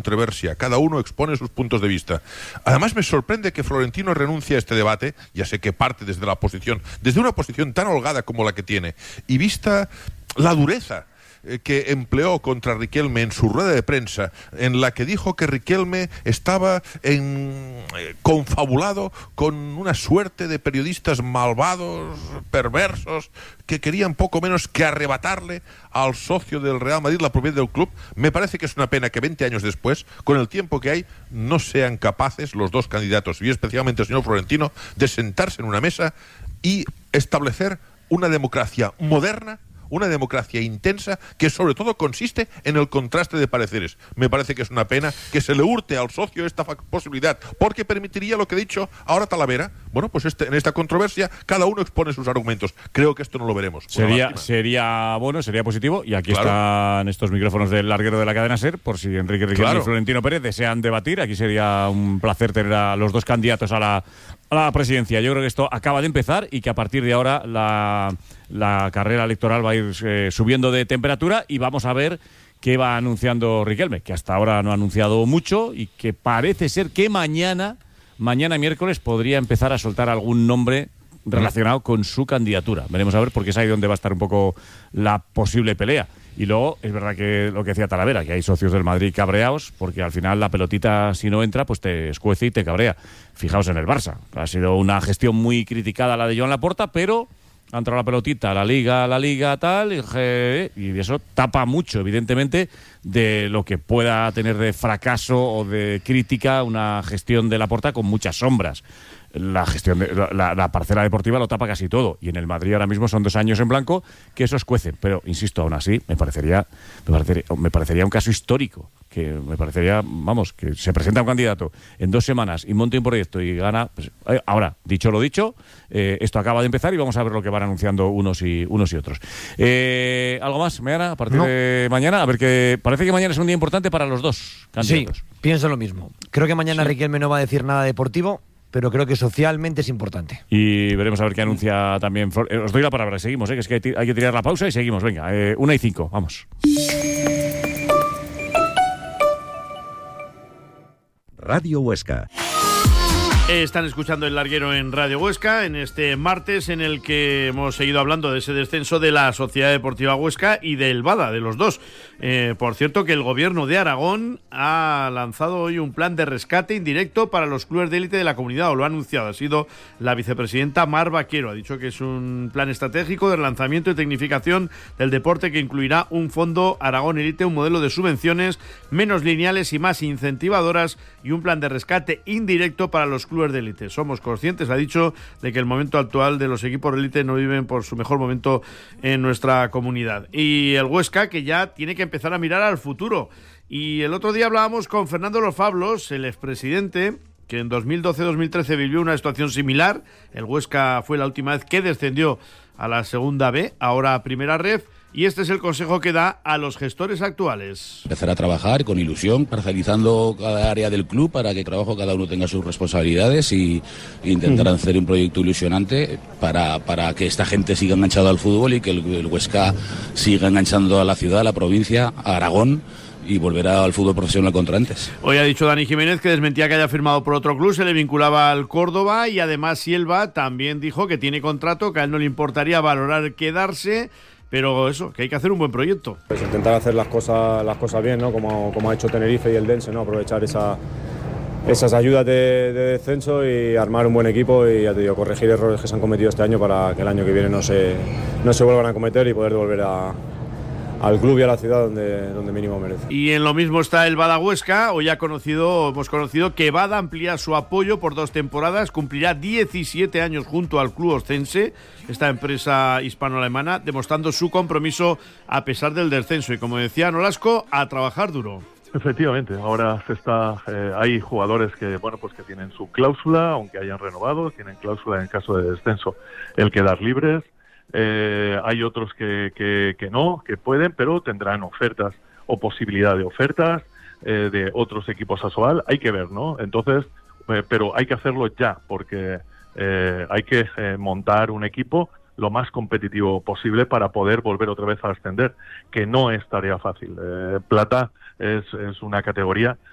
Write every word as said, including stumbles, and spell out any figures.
controversia, cada uno expone sus puntos de vista. Además, me sorprende que Florentino renuncie a este debate, ya sé que parte desde la posición, desde una posición tan holgada como la que tiene, y vista la dureza que empleó contra Riquelme en su rueda de prensa, en la que dijo que Riquelme estaba en, eh, confabulado con una suerte de periodistas malvados, perversos, que querían poco menos que arrebatarle al socio del Real Madrid la propiedad del club. Me parece que es una pena que veinte años después, con el tiempo que hay, no sean capaces los dos candidatos, y especialmente el señor Florentino, de sentarse en una mesa y establecer una democracia moderna, una democracia intensa, que sobre todo consiste en el contraste de pareceres. Me parece que es una pena que se le hurte al socio esta posibilidad, porque permitiría lo que ha dicho ahora Talavera. Bueno, pues este, en esta controversia cada uno expone sus argumentos. Creo que esto no lo veremos. Sería, sería bueno, sería positivo, y aquí claro. están estos micrófonos del larguero de la cadena SER, por si Enrique Riquelme claro. y Florentino Pérez desean debatir. Aquí sería un placer tener a los dos candidatos a la, a la presidencia. Yo creo que esto acaba de empezar y que a partir de ahora la... la carrera electoral va a ir eh, subiendo de temperatura, y vamos a ver qué va anunciando Riquelme, que hasta ahora no ha anunciado mucho y que parece ser que mañana, mañana miércoles, podría empezar a soltar algún nombre relacionado con su candidatura. Veremos a ver, porque es ahí donde va a estar un poco la posible pelea. Y luego, es verdad que lo que decía Talavera, que hay socios del Madrid cabreados, porque al final la pelotita, si no entra, pues te escuece y te cabrea. Fijaos en el Barça. Ha sido una gestión muy criticada la de Joan Laporta, pero ha entrado la pelotita, la liga, la liga, tal, y, y eso tapa mucho, evidentemente, de lo que pueda tener de fracaso o de crítica una gestión de Laporta con muchas sombras. La gestión de la, la parcela deportiva lo tapa casi todo, y en el Madrid ahora mismo son dos años en blanco que eso escuece, pero insisto, aún así me parecería me parecería, me parecería un caso histórico, que me parecería, vamos, que se presenta un candidato en dos semanas y monte un proyecto y gana. Pues, eh, ahora, dicho lo dicho, eh, esto acaba de empezar y vamos a ver lo que van anunciando unos y unos y otros. Eh, ¿Algo más, Meana, a partir no. de mañana? A ver, que parece que mañana es un día importante para los dos candidatos. Sí, pienso lo mismo. Creo que mañana sí. Riquelme no va a decir nada deportivo, pero creo que socialmente es importante. Y veremos a ver qué anuncia también. Eh, os doy la palabra, seguimos, eh, que es que hay, t- hay que tirar la pausa y seguimos. Venga, eh, una y cinco, vamos. Radio Huesca. Están escuchando El Larguero en Radio Huesca en este martes, en el que hemos seguido hablando de ese descenso de la Sociedad Deportiva Huesca y del Bada, de los dos. Eh, por cierto, que el gobierno de Aragón ha lanzado hoy un plan de rescate indirecto para los clubes de élite de la comunidad, o lo ha anunciado. Ha sido la vicepresidenta Mar Vaquero. Ha dicho que es un plan estratégico de relanzamiento y tecnificación del deporte que incluirá un fondo Aragón Élite, un modelo de subvenciones menos lineales y más incentivadoras, y un plan de rescate indirecto para los clubes de élite. Somos conscientes, ha dicho, de que el momento actual de los equipos de élite no viven por su mejor momento en nuestra comunidad. Y el Huesca, que ya tiene que empezar a mirar al futuro. Y el otro día hablábamos con Fernando Los Fablos, el expresidente, que en dos mil doce dos mil trece vivió una situación similar. El Huesca fue la última vez que descendió a la segunda B, ahora a primera ref. Y este es el consejo que da a los gestores actuales. Empezar a trabajar con ilusión, parcelizando cada área del club para que trabajo cada uno tenga sus responsabilidades, y intentar uh-huh. hacer un proyecto ilusionante para, para que esta gente siga enganchada al fútbol y que el, el Huesca siga enganchando a la ciudad, a la provincia, a Aragón, y volverá al fútbol profesional contra antes. Hoy ha dicho Dani Jiménez que desmentía que haya firmado por otro club, se le vinculaba al Córdoba, y además Silva también dijo que tiene contrato, que a él no le importaría valorar quedarse, pero eso, que hay que hacer un buen proyecto. Pues intentar hacer las cosas las cosas bien, ¿no? Como, como ha hecho Tenerife y el Dense, ¿no? Aprovechar esa, esas ayudas de, de descenso y armar un buen equipo, y ya te digo, corregir errores que se han cometido este año para que el año que viene no se, no se vuelvan a cometer y poder devolver a al club y a la ciudad donde, donde mínimo merece. Y en lo mismo está el Bada Huesca. Hoy ha conocido, hemos conocido que Bada amplía su apoyo por dos temporadas, cumplirá diecisiete años junto al club oscense, esta empresa hispano-alemana, demostrando su compromiso a pesar del descenso. Y como decía Nolasco, a trabajar duro. Efectivamente, ahora se está, eh, hay jugadores que, bueno, pues que tienen su cláusula, aunque hayan renovado, tienen cláusula en caso de descenso, el quedar libres. Eh, hay otros que, que, que no, que pueden, pero tendrán ofertas o posibilidad de ofertas eh, de otros equipos Asobal. Hay que ver, ¿no? Entonces, eh, pero hay que hacerlo ya, porque eh, hay que eh, montar un equipo lo más competitivo posible para poder volver otra vez a ascender, que no es tarea fácil. Eh, Plata es, es una categoría